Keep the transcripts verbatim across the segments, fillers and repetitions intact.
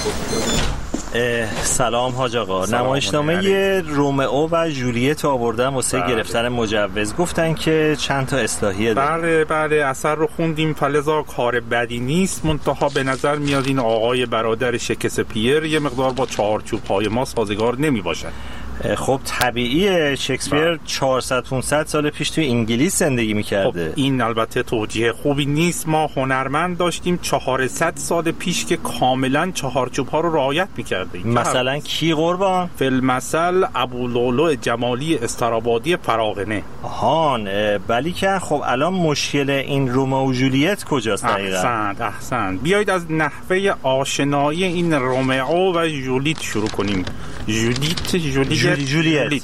سلام حاج آقا. نمایشنامه رومئو و جولیت آوردن واسه گرفتن مجوز. گفتن که چند تا اصلاحیه داره. بله بله اثر رو خوندیم، فلزا کار بدی نیست، منتها به نظر میاد این آقای برادر شکسپیر یه مقدار با چارچوب های ما سازگار نمی باشد. خب طبیعیه، شکسپیر چهارصد پانصد سال پیش توی انگلیس زندگی میکرده. خب این البته توجیه خوبی نیست. ما هنرمند داشتیم چهارصد سال پیش که کاملا چهارچوب ها رو رعایت میکرده. مثلا کی قربان؟ فیلمسل ابولولو جمالی استرابادی فراغنه. آهان ولی که خب الان مشکل این رومئو و جولیت کجاست دقیقاً؟ احسنت احسنت بیایید از نحوه آشنایی این رومئو و جولیت شروع کنیم. جولیت جولیت جولیت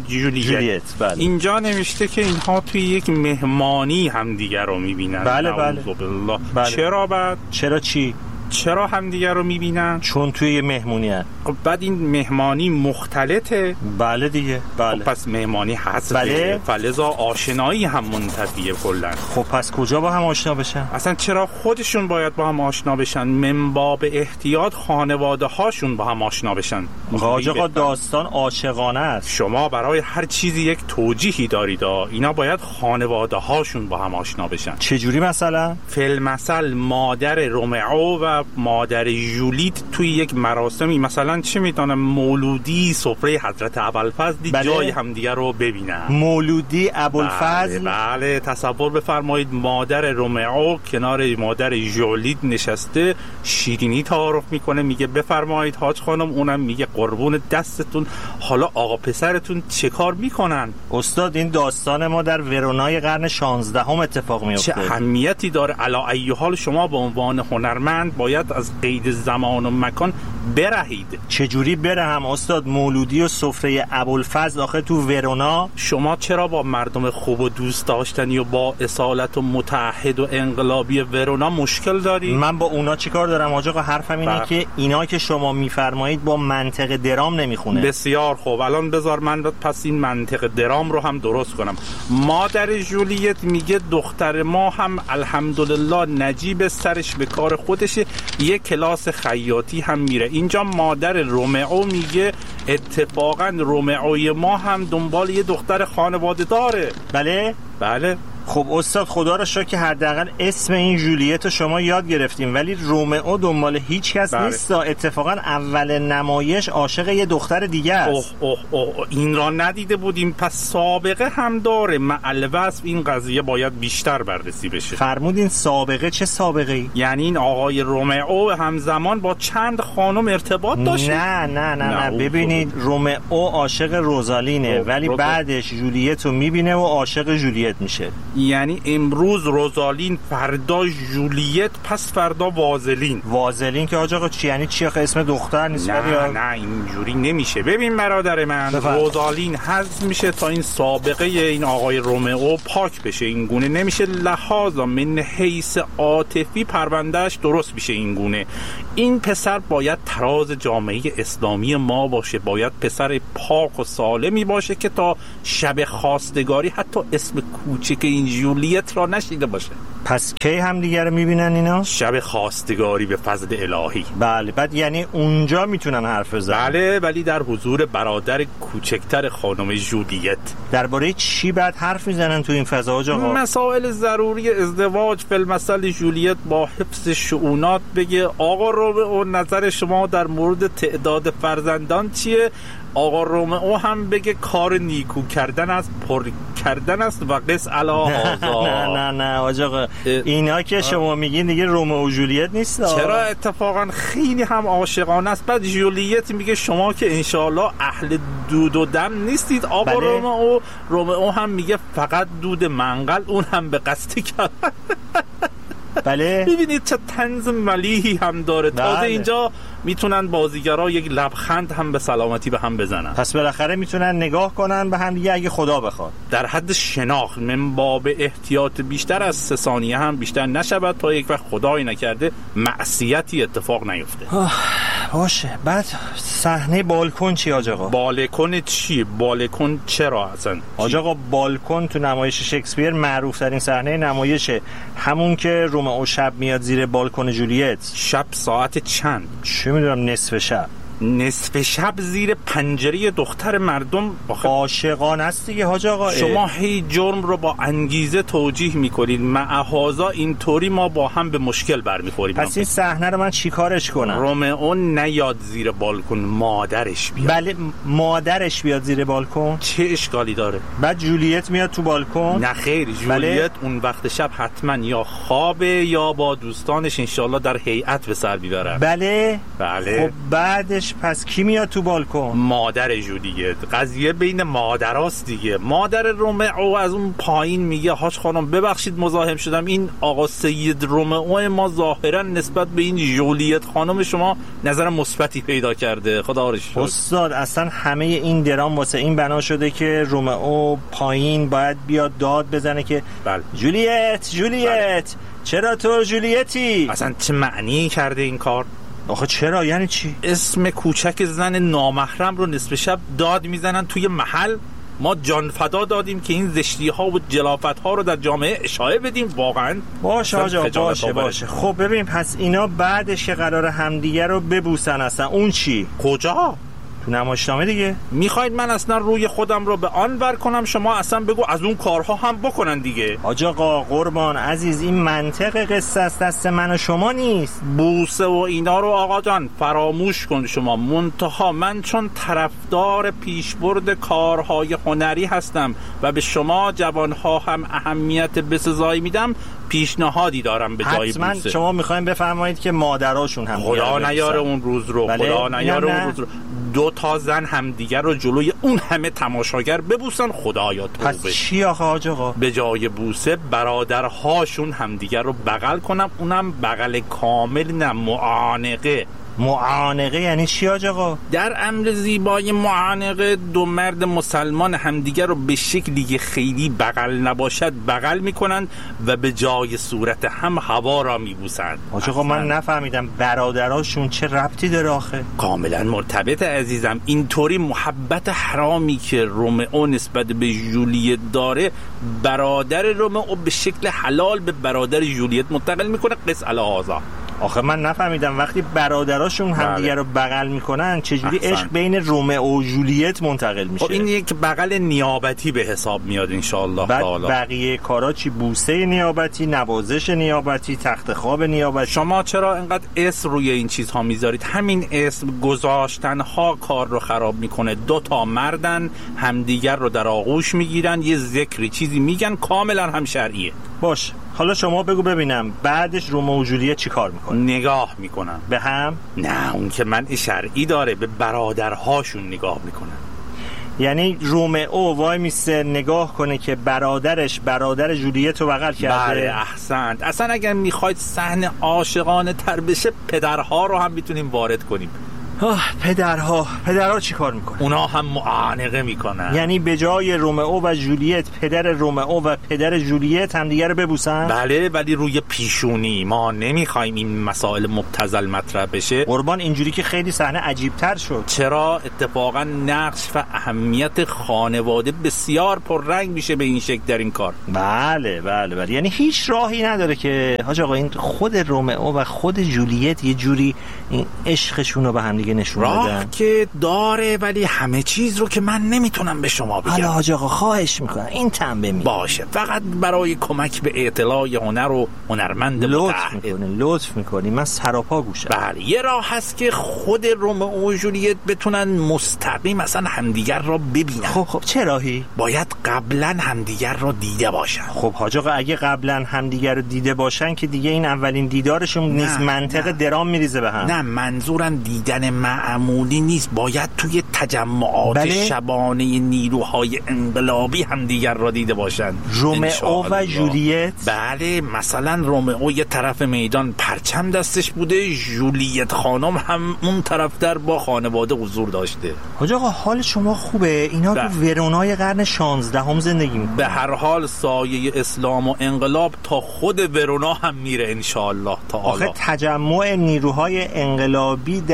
جولیت بله. اینجا نوشته که اینها توی یک مهمانی همدیگر رو میبینن. بله بله. بله. چرا بعد؟ چرا چی؟ چرا همدیگر رو میبینن؟ چون توی مهمونی هست. خب بعد این مهمانی مختلطه؟ بله دیگه بله. خب پس مهمانی هست. بله. فلزا آشنایی هم منتفیه کلن. خب پس کجا با هم آشنا بشن؟ اصلا چرا خودشون باید با هم آشنا بشن؟ من باب احتیاط خانواده هاشون با هم آشنا بشن. حاج آقا داستان عاشقانه است. شما برای هر چیزی یک توجیهی دارید. اینا باید خانواده هاشون با هم آشنا بشن. چجوری مثلا؟ فیلمسل مادر رومئو و مادر جولیت توی یک مراسمی مثلا چه میدونم مولودی سفره حضرت ابوالفضل بله. جای همدیگه رو ببینن. مولودی ابوالفضل؟ بله, بله تصور بفرمایید مادر رومئو کنار مادر جولیت نشسته شیرینی تعارف میکنه، میگه بفرمایید حاج خانم، اونم میگه قربون دستتون، حالا آقا پسرتون چه کار میکنن؟ استاد این داستان ما در ورونای قرن شانزدهم اتفاق میفته. چه اهمیتی داره؟ علی ای حال شما به عنوان هنرمند باید از قید زمان و مکان برهید. چجوری برهم استاد؟ مولودی و سفره ابوالفضل آخه تو ورونا. شما چرا با مردم خوب و دوست داشتنی و با اصالت و متعهد و انقلابی ورونا مشکل داری؟ من با اونا چیکار دارم حاج آقا؟ حرفم اینه بر... که اینا که شما میفرمایید با منطق درام نمیخونه. بسیار خوب، الان بذار من پس این منطق درام رو هم درست کنم. مادر جولیت میگه دختر ما هم الحمدلله نجیب سرش به کار خودشه، یه کلاس خیاطی هم میره. اینجا مادر رومئو میگه اتفاقا رومئوی ما هم دنبال یه دختر خانواده داره. بله بله. خب استاد خدا رو شکر که حداقل اسم این جولیت رو شما یاد گرفتیم، ولی رومئو دنبال هیچ کس بله. نیست. اتفاقا اول نمایش عاشق یه دختر دیگه است. اوه اوه اوه این را ندیده بودیم، پس سابقه هم داره. مع الوصف این قضیه باید بیشتر بررسی بشه. فرمودین سابقه؟ چه سابقه ای؟ یعنی این آقای رومئو همزمان با چند خانم ارتباط داشت؟ نه نه نه نه, نه. ببینید رومئو عاشق روزالینه رو. ولی رو. بعدش جولیت رو میبینه و عاشق جولیت میشه. یعنی امروز روزالین، فردا جولیت، پس فردا وازلین. وازلین که آقا چی یعنی؟ چی آخه اسم دختر نیست؟ نه یا... نه اینجوری نمیشه. ببین برادر من بفرد. روزالین حذف میشه تا این سابقه این آقای رومئو پاک بشه. این گونه نمیشه، لحاظا من حیث عاطفی پروندهش درست میشه. این گونه این پسر باید تراز جامعه اسلامی ما باشه، باید پسر پاک و سالمی باشه که تا شب خواستگاری حتی اسم کوچک این جولیت را نشیده باشه. پس کی هم دیگه رو میبینن اینا؟ شب خواستگاری به فضل الهی. بله. بعد یعنی اونجا میتونن حرف بزنن؟ بله، ولی در حضور برادر کوچکتر خانم جولیت. درباره چی بعد حرف میزنن تو این فضا آقا؟ مسائل ضروری ازدواج. فیلمسل جولیت با حفظ شؤونات بگه آقا رومئو نظر شما در مورد تعداد فرزندان چیه؟ آقا رومئو هم بگه کار نیکو کردن است، پر کردن است و قص علی هذا. نه نه نه آقا اینا که شما میگین دیگه رومئو و جولیت نیست. چرا؟ اتفاقا خیلی هم عاشقانه است. بعد جولیت میگه شما که انشالله اهل دود و دم نیستید. آقا بله. رومئو رومئو هم میگه فقط دود منقل، اون هم به قصد کرد. بله. ببینید چه طنز ملیحی هم داره. تازه بله. اینجا میتونن بازیگرا یک لبخند هم به سلامتی به هم بزنن. پس بالاخره میتونن نگاه کنن به هم دیگه اگه خدا بخواد. در حد شناخت، من باب احتیاط بیشتر از سه ثانیه هم بیشتر نشود تا یک وقت خدایی نکرده معصیتی اتفاق نیفته. باشه. بعد صحنه بالکن چی حاج آقا؟ بالکن چی؟ بالکن چرا اصلا؟ حاج آقا بالکن تو نمایش شکسپیر معروف ترین صحنه نمایشه، همون که رومئو شب میاد زیر بالکن جولیت. شب ساعت چند؟ چه میدونم، نصف شب. نصف شب زیر پنجره دختر مردم؟ عاشقانه است دیگه حاج آقا. شما هی جرم رو با انگیزه توجیه میکنید، معهازا اینطوری ما با هم به مشکل برمیخوریم. پس این صحنه رو من چیکارش کنم؟ رومئو نیاد زیر بالکن، مادرش بیاد. بله مادرش بیاد زیر بالکن، چه اشکالی داره؟ بعد جولیت میاد تو بالکن؟ نه خیر، جولیت بله؟ اون وقت شب حتما یا خوابه یا با دوستانش انشالله در هیئت به سر میبره. بله بله. خب بعدش پس کی میاد تو بالکن؟ مادر جولیت. قضیه بین مادراست دیگه. مادر رومئو از اون پایین میگه حاج خانم ببخشید مزاحم شدم، این آقا سید رومئو ما ظاهرا نسبت به این جولیت خانم شما نظر مثبتی پیدا کرده. خدا رو شکر. استاد اصلا همه این درام واسه این بنا شده که رومئو پایین باید بیاد داد بزنه که بله. جولیت جولیت بله. چرا تو جولیتی؟ اصلا چه معنی کرده این کار؟ آخه چرا؟ یعنی چی؟ اسم کوچک زن نامحرم رو نصف شب داد میزنن توی محل. ما جان فدا دادیم که این زشتی ها و جلافت ها رو در جامعه اشاعه بدیم. واقعا باشه آجا باشه باشه. خب ببین پس اینا بعدش که قرار همدیگه رو ببوسن اصلا اون چی؟ کجا؟ تو نمایشنامه دیگه. میخواید من اصلا روی خودم رو به آن ور کنم؟ شما اصلا بگو از اون کارها هم بکنن دیگه. حاج آقا قربان عزیز، این منطق قصه است، دست من و شما نیست. بوسه و اینا رو آقا جان فراموش کن شما. منتها من چون طرفدار پیشبرد کارهای هنری هستم و به شما جوانها هم اهمیت بسزایی میدم، پیشنهادی دارم به جای بوسه. حتما شما میخواین بفرمایید که مادراشون هم خدا نیاره اون روز رو. بله؟ خدا نیاره اون روز رو دو تا زن همدیگر رو جلوی اون همه تماشاگر ببوسن. خدایا توبه. پس چی آخه حاج آقا؟ به جای بوسه برادرهاشون همدیگر رو بغل کنم، اونم بغل کامل، نه معانقه. معانقه یعنی چی حاج آقا؟ در امر زیبای معانقه دو مرد مسلمان همدیگر رو به شکلی که خیلی بغل نباشد بغل میکنن و به جای صورت هم هوا را میبوسند. حاج آقا من نفهمیدم برادراشون چه ربطی داره آخه؟ کاملا مرتبط عزیزم. اینطوری محبت حرامی که رومئو نسبت به جولیت داره، برادر رومئو به شکل حلال به برادر جولیت منتقل میکنه. قص الهذا. آخه من نفهمیدم وقتی برادراشون همدیگه رو بغل میکنن چجوری احسن. عشق بین رومئو و جولیت منتقل میشه؟ خب این یک بغل نیابتی به حساب میاد انشالله. بعد بقیه کارا چی؟ بوسه نیابتی، نوازش نیابتی، تخت خواب نیابتی. شما چرا اینقدر اسم روی این چیزها میذارید؟ همین اسم گذاشتن ها کار رو خراب میکنه. دو تا مردن همدیگر رو در آغوش میگیرن، یه ذکری چیزی میگن، کاملا هم شرعیه. باش حالا شما بگو ببینم بعدش رومئو و جولیت چی کار میکنه؟ نگاه میکنن به هم؟ نه اون که منع شرعی داره، به برادرهاشون نگاه میکنن. یعنی رومئو وای میسته نگاه کنه که برادرش برادر جولیت رو بغل کرده؟ بله احسنت. اصلا اگر میخواید صحنه عاشقانه تر بشه پدرها رو هم میتونیم وارد کنیم. پدرها پدرها چی کار میکنن؟ اونا هم معانقه میکنن. یعنی به جای رومئو و جولیت پدر رومئو و پدر جولیت هم دیگه رو ببوسن؟ بله ولی روی پیشونی. ما نمیخوایم این مسائل مبتذل مطرح بشه. قربان اینجوری که خیلی صحنه عجیب تر شد. چرا؟ اتفاقا نقش و اهمیت خانواده بسیار پررنگ میشه به این شکل در این کار. بله بله بله. یعنی هیچ راهی نداره که حاج آقا این خود رومئو و خود جولیت یه جوری این عشقشون رو به هم دیگه نشون بدن؟ راه که داره ولی همه چیز رو که من نمیتونم به شما بگم. حالا حاج آقا خواهش میکنم این تنبه می باشه، فقط برای کمک به اطلاع هنر و هنرمند لطف میکنی لطف میکنی من سراپا گوشم. بله یه راه هست که خود رومئو و جولیت بتونن مستقیم اصلا همدیگر را ببینن. خب خب چه راهی؟ باید قبلا همدیگر را دیده باشن. خب حاج آقا اگه قبلا همدیگر رو دیده باشن که دیگه این اولین دیدارشون نیست، منطق درام میریزه به هم. نه منظورم دیدن معمولی نیست، باید توی تجمعات بله؟ شبانه نیروهای انقلابی هم دیگر را دیده باشند. رومئو و جولیت؟ بله مثلا رومئو یه طرف میدان پرچم دستش بوده، جولیت خانم هم اون طرف در با خانواده حضور داشته. حاج آقا حال شما خوبه؟ اینا تو ورونای قرن شانزدهم زندگی میکنن. به هر حال سایه اسلام و انقلاب تا خود ورونا هم میره انشالله تعالی. آخه تجمع نیروهای انقلابی در ورونا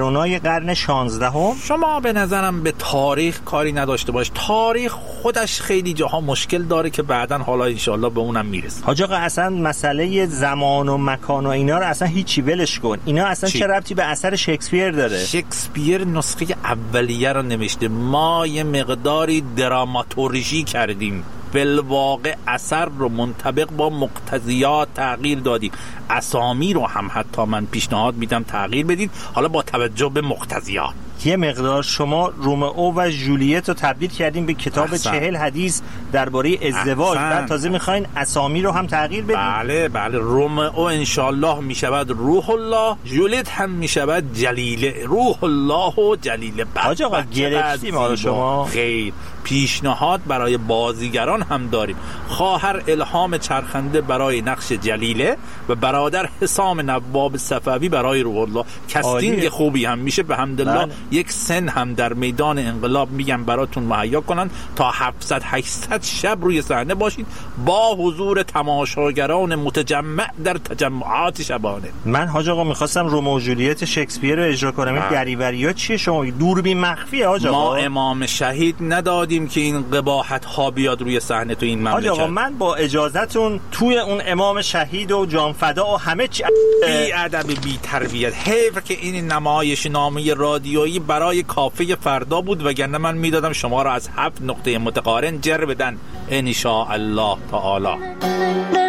کرونای قرن شانزدهم. شما به نظرم به تاریخ کاری نداشته باش. تاریخ خودش خیلی جاها مشکل داره که بعداً حالا انشالله به اونم میرسه. حاج آقا اصلا مسئله زمان و مکان و اینا رو اصلا هیچی ولش کن. اینا اصلا چی؟ چه ربطی به اثر شکسپیر داره؟ شکسپیر نسخه اولیه رو نوشته، ما یه مقداری دراماتورژی کردیم، بالواقع اثر رو منطبق با مقتضیات تغییر دادیم. اسامی رو هم حتی من پیشنهاد میدم تغییر بدید، حالا با توجه به مقتضیات. یه مقدار شما رومئو و جولیت رو تبدیل کردیم به کتاب احسن. چهل حدیث درباره ازدواج، بعد تازه میخواین اسامی رو هم تغییر بدید. بله بله، رومئو انشالله میشود روح الله، جولیت هم میشود جلیله. روح الله و جلیله. حاج آقا گرفتیم حالا شما. خیر، پیشنهاد برای بازیگران هم داریم. خواهر الهام چرخنده برای نقش جلیله و برادر حسام نواب صفوی برای روح الله. کاستینگ خوبی هم میشه به حمدالله. یک سن هم در میدان انقلاب میگم براتون مهیا کنن تا هفتصد هشتصد شب روی صحنه باشید با حضور تماشاگران متجمع در تجمعات شبانه. من حاج آقا میخواستم رومئو و جولیت شکسپیر رو اجرا کنم. این دریوریا چیه شما؟ دوربین مخفیه حاج آقا. ما امام شهید ندادیم که این قباحت ها بیاد روی صحنه تو این مملکت. حاج آقا من با اجازهتون توی اون امام شهید و جانفدا و همه چی بی ادب بی تربیت. حیف که این نمایش نامه رادیویی برای کافه فردا بود، وگرنه من میدادم شما را از هفت نقطه متقارن جر بدن ان شاء الله تعالی.